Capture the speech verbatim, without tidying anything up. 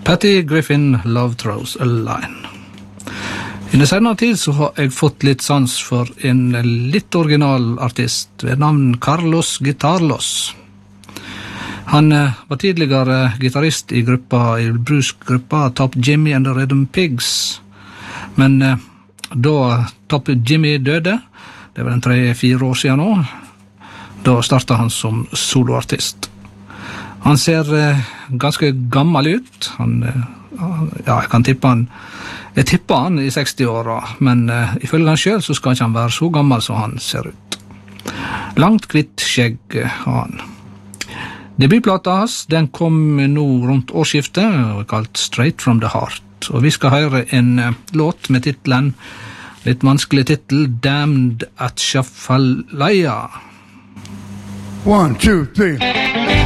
Patty Griffin, Love Throws a Line. I den senere tid så har jeg fått litt sans for en litt original artist ved navn Carlos Guitarlos. Han var tidligere gitarrist i gruppa, i bluesgruppa Top Jimmy and the Rhythm Pigs. Men da Top Jimmy døde, det var en tre-fire år siden nå, da startet han som soloartist. Han ser ganske gammel ut. Han, ja, jeg kan tippe han, jeg tipper han i seksti-åra, men uh, ifølge han selv så skal ikke han være så gammel som han ser ut. Langt kvitt skjegg har han. Debutplata hans, den kom nå rundt årsskiftet, og er kalt Straight from the Heart. Og vi skal høre en uh, låt med titlen, litt vanskelig titel, Damned at Shafalaya. One, two, three.